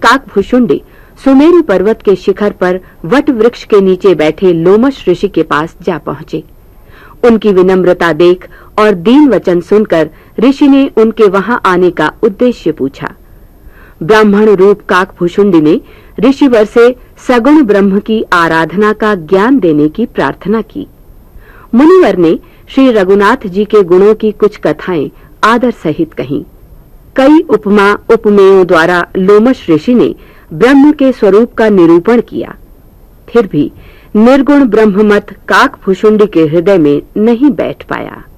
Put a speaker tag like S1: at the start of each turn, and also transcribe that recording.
S1: काकभुशुंडी सुमेरु पर्वत के शिखर पर वट वृक्ष के नीचे बैठे लोमश ऋषि के पास जा पहुंचे। उनकी विनम्रता देख और दीन वचन सुनकर ऋषि ने उनके वहां आने का उद्देश्य पूछा। ब्राह्मण रूप काकभुशुंडी ने ऋषिवर से सगुण ब्रह्म की आराधना का ज्ञान देने की प्रार्थना की। मुनिवर ने श्री रघुनाथ जी के गुणों की कुछ कथाएं आदर सहित कहीं। कई उपमा उपमेयों द्वारा लोमश ऋषि ने ब्रह्म के स्वरूप का निरूपण किया। फिर भी निर्गुण ब्रह्ममत काकभुशुंडी के हृदय में नहीं बैठ पाया।